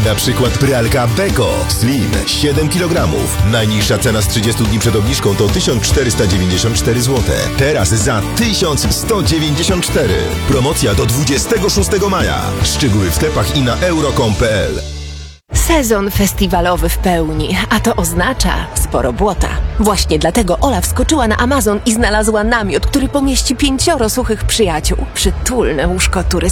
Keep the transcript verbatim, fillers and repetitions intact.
Na przykład pralka Beko Slim siedem kilogramów. Najniższa cena z trzydziestu dni przed obniżką to tysiąc czterysta dziewięćdziesiąt cztery złote. Teraz za tysiąc sto dziewięćdziesiąt cztery. Promocja do dwudziestego szóstego maja. Szczegóły w sklepach i na euro kropka com kropka p l. Sezon festiwalowy w pełni, a to oznacza sporo błota. Właśnie dlatego Ola wskoczyła na Amazon i znalazła namiot, który pomieści pięcioro suchych przyjaciół. Przytulne łóżko turystyczne.